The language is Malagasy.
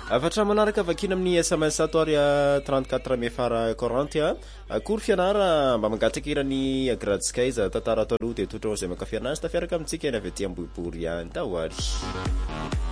Afatra manaraka vakina amin'ny SMS ato ary 34 me fara 40 akory fianara mba mangatsakirany agratsika izy tantara ato aloha de totra zay makafiana azy tafiaraka amintsika eny avy aty Ambohibory any tahoary.